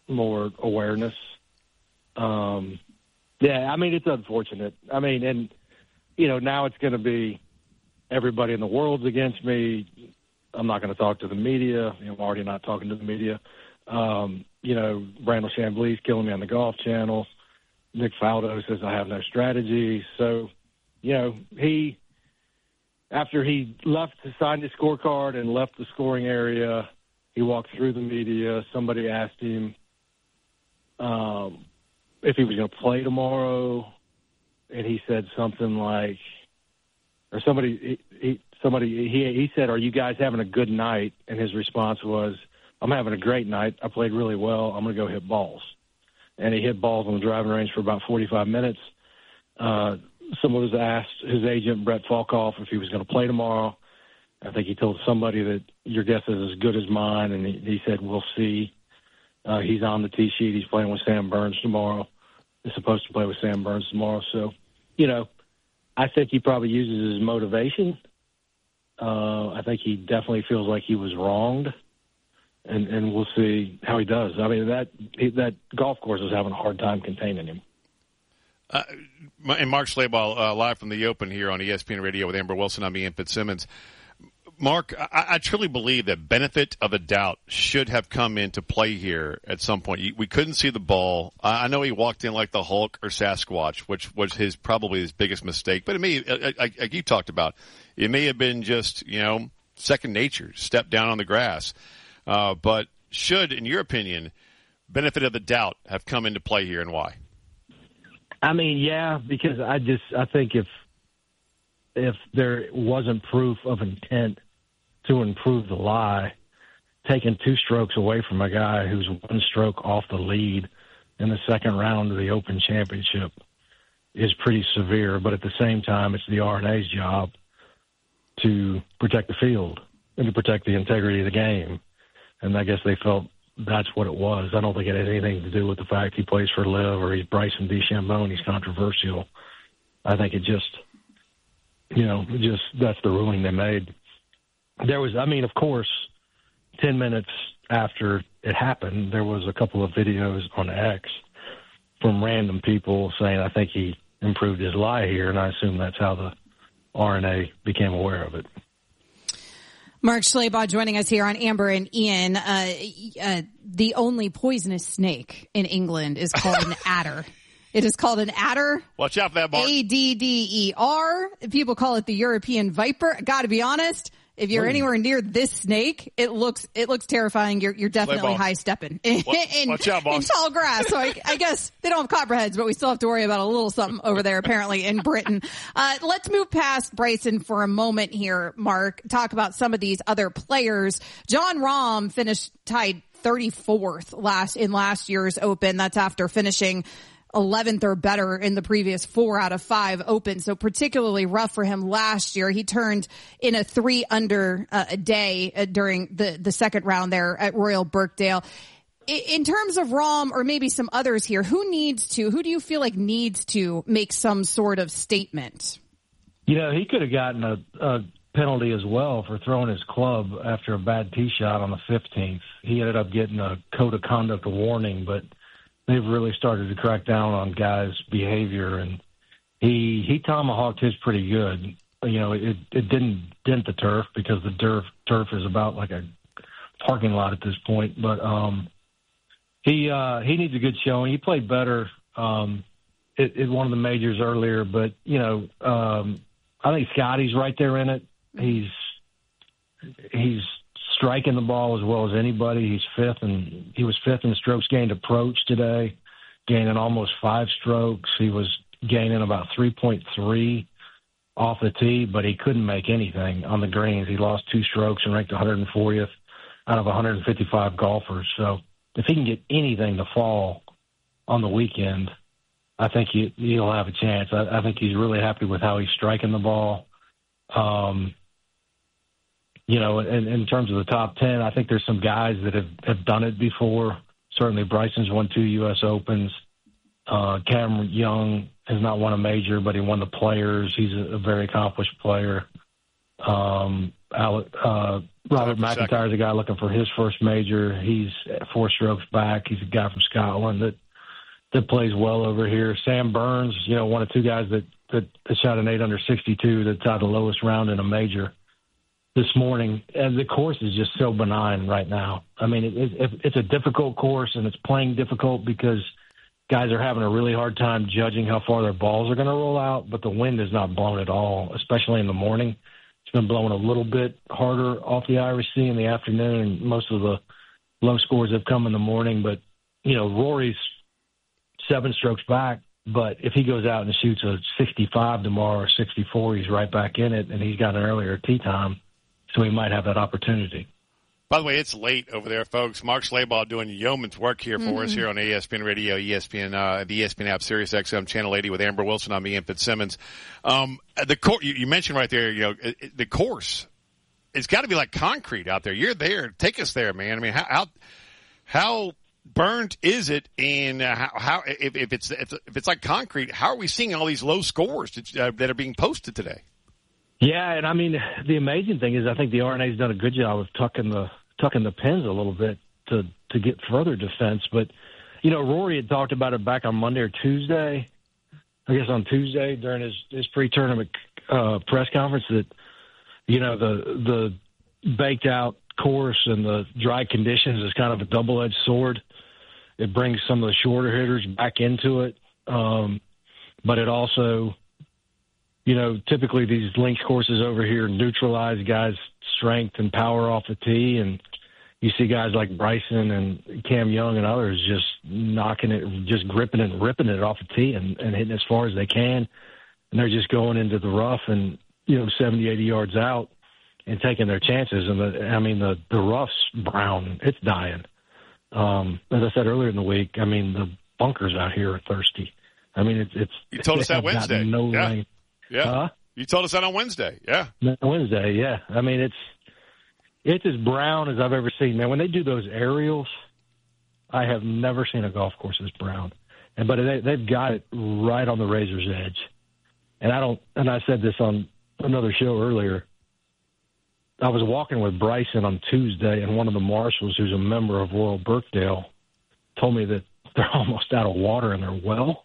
more awareness. Yeah, I mean, it's unfortunate. I mean, and, you know, now it's going to be everybody in the world's against me. I'm not going to talk to the media. You know, I'm already not talking to the media. You know, Brandel Chambly's killing me on the Golf Channel. Nick Faldo says I have no strategy. So, you know, after he left to sign his scorecard and left the scoring area, he walked through the media. Somebody asked him if he was going to play tomorrow, and he said something like, or he said, "Are you guys having a good night?" And his response was, "I'm having a great night. I played really well. I'm going to go hit balls." And he hit balls on the driving range for about 45 minutes. Someone was asked his agent, Brett Falkoff, if he was going to play tomorrow. I think he told somebody that your guess is as good as mine, and he said, "We'll see." He's on the tee sheet. He's playing with Sam Burns tomorrow. He's supposed to play with Sam Burns tomorrow. So, you know, I think he probably uses his motivation. I think he definitely feels like he was wronged, and we'll see how he does. I mean, that golf course is having a hard time containing him. And Mark Schlabach, live from the Open here on ESPN Radio with Amber Wilson. I'm Ian Fitzsimmons. Mark, I truly believe that benefit of the doubt should have come into play here at some point. We couldn't see the ball. I know he walked in like the Hulk or Sasquatch, which was probably his biggest mistake. But it may, like you talked about, it may have been just, you know, second nature, step down on the grass. But should, in your opinion, benefit of the doubt have come into play here, and why? I mean, yeah, because I think if there wasn't proof of intent to improve the lie, taking 2 strokes away from a guy who's 1 stroke off the lead in the second round of the Open Championship is pretty severe. But at the same time, it's the R&A's job to protect the field and to protect the integrity of the game. And I guess they felt that's what it was. I don't think it had anything to do with the fact he plays for LIV or he's Bryson DeChambeau and he's controversial. I think it just, you know, that's the ruling they made. There was, I mean, of course, 10 minutes after it happened, there was a couple of videos on X from random people saying, I think he improved his lie here, and I assume that's how the R&A became aware of it. Mark Schlabach joining us here on Amber and Ian. The only poisonous snake in England is called an adder. It is called an adder. Watch out for that, Mark. ADDER. People call it the European viper. Got to be honest, if you're anywhere near this snake, it looks terrifying. You're definitely high stepping watch out, boss. in tall grass. So I guess they don't have copperheads, but we still have to worry about a little something over there apparently in Britain. Let's move past Bryson for a moment here, Mark. Talk about some of these other players. Jon Rahm finished tied 34th in last year's Open. That's after finishing 11th or better in the previous 4 out of 5 Opens. So particularly rough for him last year. He turned in a 3 under a day during the second round there at Royal Birkdale. In terms of Rahm or maybe some others here, who do you feel like needs to make some sort of statement? You know, he could have gotten a penalty as well for throwing his club after a bad tee shot on the 15th. He ended up getting a code of conduct warning, but they've really started to crack down on guys' behavior, and he tomahawked his pretty good. You know, it didn't dent the turf because the turf is about like a parking lot at this point. But he needs a good showing. He played better at one of the majors earlier, but you know, I think Scotty's right there in it. He's striking the ball as well as anybody. He was fifth in strokes gained approach today, gaining almost 5 strokes. He was gaining about 3.3 off the tee, but he couldn't make anything on the greens. He lost 2 strokes and ranked 140th out of 155 golfers. So if he can get anything to fall on the weekend, I think he'll have a chance. I think he's really happy with how he's striking the ball. You know, in terms of the top 10, I think there's some guys that have done it before. Certainly Bryson's won 2 U.S. Opens. Cameron Young has not won a major, but he won the Players. He's a very accomplished player. Robert McIntyre's a guy looking for his first major. He's 4 strokes back. He's a guy from Scotland that plays well over here. Sam Burns, one of 2 guys that shot an 8 under 62 that tied the lowest round in a major this morning. And the course is just so benign right now. I mean, it's a difficult course, and it's playing difficult because guys are having a really hard time judging how far their balls are going to roll out, but the wind is not blowing at all, especially in the morning. It's been blowing a little bit harder off the Irish Sea in the afternoon, and most of the low scores have come in the morning. But, Rory's 7 strokes back, but if he goes out and shoots a 65 tomorrow or 64, he's right back in it, and he's got an earlier tee time, so he might have that opportunity. By the way, it's late over there, folks. Mark Schlabach doing yeoman's work here for us here on ESPN Radio, the ESPN app, Sirius XM, Channel 80 with Amber Wilson. I'm Ian Fitzsimmons. You mentioned right there, the course, it's got to be like concrete out there. You're there. Take us there, man. I mean, how burnt is it? And how if it's like concrete, how are we seeing all these low scores that are being posted today? Yeah, and I mean, the amazing thing is I think the R&A's done a good job of tucking the pins a little bit to get further defense. But, Rory had talked about it back on Monday or Tuesday, I guess on Tuesday during his pre-tournament press conference that, the baked out course and the dry conditions is kind of a double-edged sword. It brings some of the shorter hitters back into it, but it also – typically these links courses over here neutralize guys' strength and power off the tee, and you see guys like Bryson and Cam Young and others just knocking it, just gripping it and ripping it off the tee and hitting as far as they can, and they're just going into the rough and 70, 80 yards out and taking their chances. And the rough's brown, it's dying. As I said earlier in the week, the bunkers out here are thirsty. it's. You told us that Wednesday. No lane. Yeah. You told us that on Wednesday. Yeah. Wednesday, yeah. It's as brown as I've ever seen. Man, when they do those aerials, I have never seen a golf course as brown. But they've got it right on the razor's edge. And I said this on another show earlier. I was walking with Bryson on Tuesday, and one of the marshals, who's a member of Royal Birkdale, told me that they're almost out of water in their well.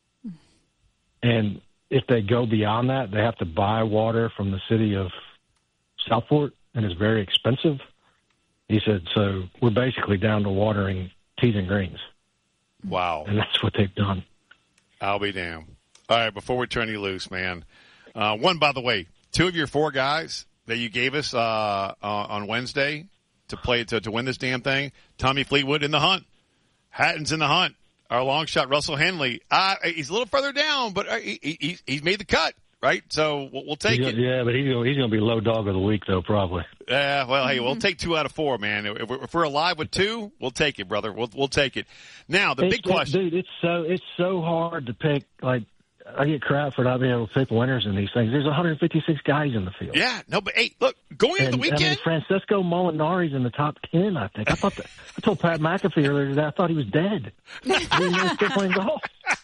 And if they go beyond that, they have to buy water from the city of Southport, and it's very expensive. He said, so we're basically down to watering tees and greens. Wow. And that's what they've done. I'll be damned. All right, before we turn you loose, man. One, by the way, 2 of your 4 guys that you gave us on Wednesday to play to win this damn thing, Tommy Fleetwood in the hunt. Hatton's in the hunt. Our long shot, Russell Henley. He's a little further down, but he's made the cut, right? So we'll take it. Yeah, but he's going to be low dog of the week, though, probably. Yeah, well, hey, we'll take 2 out of 4, man. If we're alive with 2, we'll take it, brother. We'll take it. Now, the big question. Dude, it's so hard to pick. Like, I get crap for not being able to pick winners in these things. There's 156 guys in the field. Yeah, no, but hey, look, going into the weekend. Francesco Molinari's in the top 10, I think. I told Pat McAfee earlier today I thought he was dead. He was still playing golf.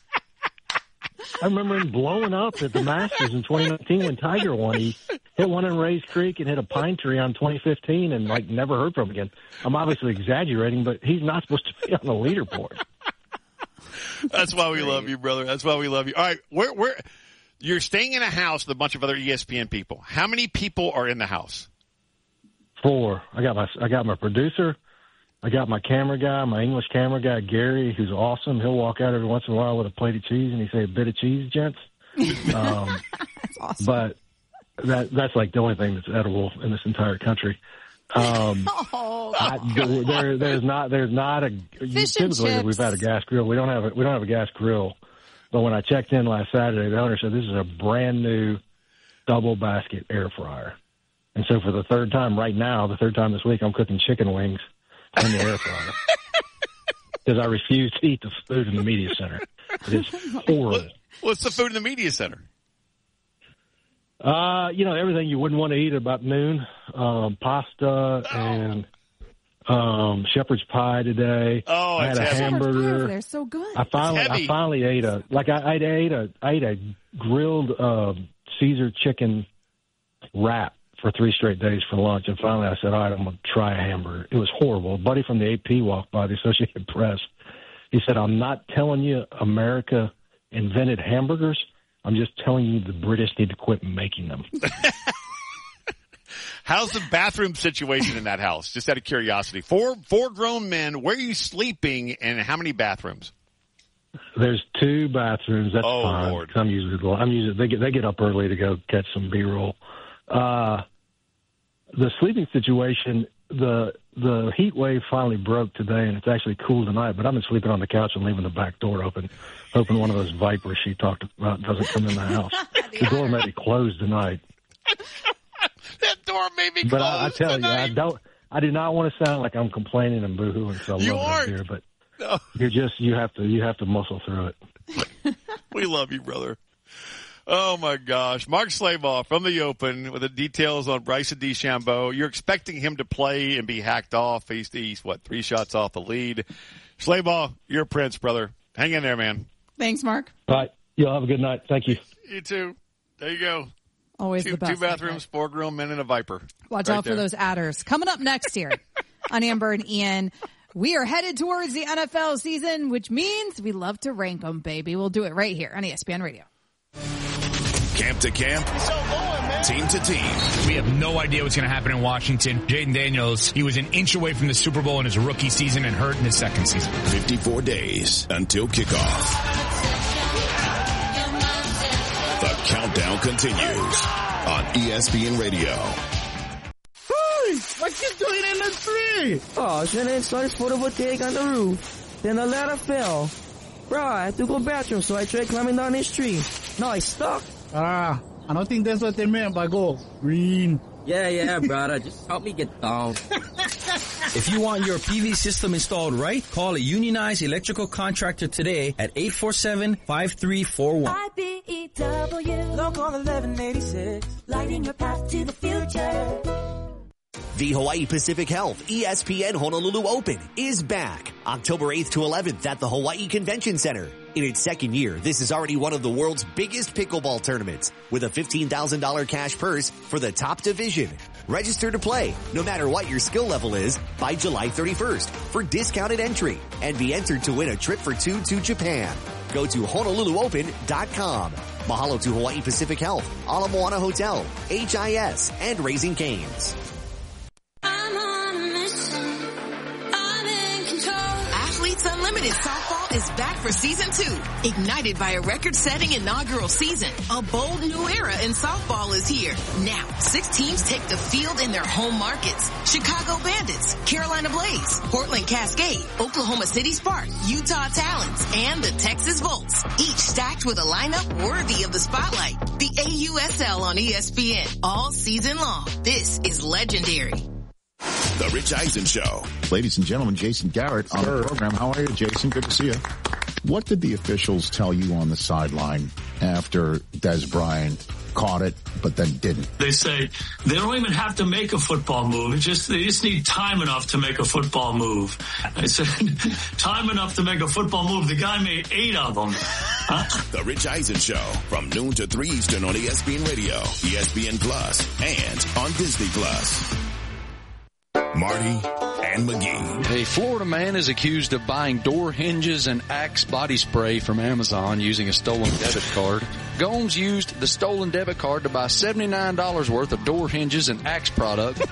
I remember him blowing up at the Masters in 2019 when Tiger won. He hit one in Rays Creek and hit a pine tree on 2015 and, never heard from him again. I'm obviously exaggerating, but he's not supposed to be on the leaderboard. That's why we love you, brother. That's why we love you. All right, where you're staying in a house with a bunch of other ESPN people. How many people are in the house? 4. I got my producer. I got my camera guy, my English camera guy, Gary, who's awesome. He'll walk out every once in a while with a plate of cheese, and he say, "A bit of cheese, gents." That's awesome. But that's the only thing that's edible in this entire country. There's not a fish and typically chips. We've had a gas grill. We don't have a gas grill. But when I checked in last Saturday, the owner said this is a brand new double basket air fryer. And so for the third time this week, I'm cooking chicken wings in the air fryer because I refuse to eat the food in the media center. It is horrible. What's the food in the media center? Everything you wouldn't want to eat about noon. Pasta and shepherd's pie today. Oh, I had a hamburger. They're so good. I finally ate I ate a grilled Caesar chicken wrap for 3 straight days for lunch. And finally I said, all right, I'm going to try a hamburger. It was horrible. A buddy from the AP walked by, the Associated Press. He said, I'm not telling you America invented hamburgers. I'm just telling you the British need to quit making them. How's the bathroom situation in that house? Just out of curiosity. Four grown men. Where are you sleeping, and how many bathrooms? There's 2 bathrooms. That's fine. Lord. I'm usually they get up early to go catch some B-roll. The sleeping situation, the heat wave finally broke today, and it's actually cool tonight. But I've been sleeping on the couch and leaving the back door open, hoping one of those vipers she talked about doesn't come in the house. The door may be closed tonight. That door may be closed. But I tell tonight. you, I do not want to sound like I'm complaining and boohooing. So You aren't. Here, but No. you have to muscle through it. We love you, brother. Oh, my gosh. Mark Schlabach from the Open with the details on Bryson DeChambeau. You're expecting him to play and be hacked off. He's 3 shots off the lead. Schlabach, you're a prince, brother. Hang in there, man. Thanks, Mark. All right. Y'all have a good night. Thank you. You too. There you go. Always the best. 2 bathrooms, 4 grown men, and a viper. Watch Right out there. for those adders. Coming up next here on Amber and Ian, we are headed towards the NFL season, which means we love to rank them, baby. We'll do it right here on ESPN Radio. Camp to camp, team to team. We have no idea what's going to happen in Washington. Jaden Daniels, he was an inch away from the Super Bowl in his rookie season and hurt in his second season. 54 days until kickoff. The countdown continues on ESPN Radio. Hey, what you doing in the tree? Oh, Shannon started photovoltaic on the roof. Then the ladder fell. Bro, I had to go bathroom, so I tried climbing down this tree. Now I stuck. I don't think that's what they meant by go green. Yeah, brother. Just help me get down. If you want your PV system installed right, call a unionized electrical contractor today at 847-5341. IBEW, local 1186, lighting your path to the future. The Hawaii Pacific Health ESPN Honolulu Open is back October 8th to 11th at the Hawaii Convention Center. In its second year, this is already one of the world's biggest pickleball tournaments with a $15,000 cash purse for the top division. Register to play, no matter what your skill level is, by July 31st for discounted entry and be entered to win a trip for 2 to Japan. Go to HonoluluOpen.com. Mahalo to Hawaii Pacific Health, Ala Moana Hotel, HIS, and Raising Cane's. Athletes Unlimited Softball is back for season 2. Ignited by a record-setting inaugural season, a bold new era in softball is here. Now, 6 teams take the field in their home markets. Chicago Bandits, Carolina Blaze, Portland Cascade, Oklahoma City Spark, Utah Talons, and the Texas Volts. Each stacked with a lineup worthy of the spotlight. The AUSL on ESPN all season long. This is legendary. The Rich Eisen Show. Ladies and gentlemen, Jason Garrett on the program. How are you, Jason? Good to see you. What did the officials tell you on the sideline after Des Bryant caught it, but then didn't? They say they don't even have to make a football move. They just need time enough to make a football move. I said, time enough to make a football move. The guy made 8 of them. The Rich Eisen Show from noon to 3 Eastern on ESPN Radio, ESPN Plus, and on Disney Plus. Marty and McGee. A Florida man is accused of buying door hinges and Axe body spray from Amazon using a stolen debit card. Gomes used the stolen debit card to buy $79 worth of door hinges and Axe product.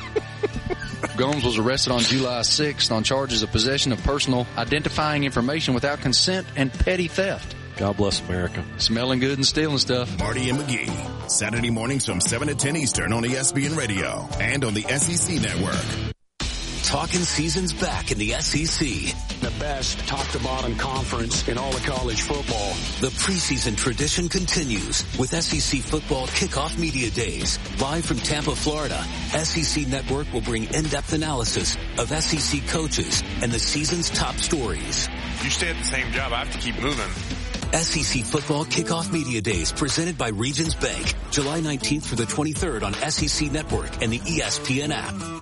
Gomes was arrested on July 6th on charges of possession of personal identifying information without consent and petty theft. God bless America. Smelling good and stealing stuff. Marty and McGee. Saturday mornings from 7 to 10 Eastern on ESPN Radio and on the SEC Network. Talking season's back in the SEC. The best top-to-bottom conference in all of college football. The preseason tradition continues with SEC Football Kickoff Media Days. Live from Tampa, Florida, SEC Network will bring in-depth analysis of SEC coaches and the season's top stories. You stay at the same job. I have to keep moving. SEC Football Kickoff Media Days presented by Regions Bank. July 19th through the 23rd on SEC Network and the ESPN app.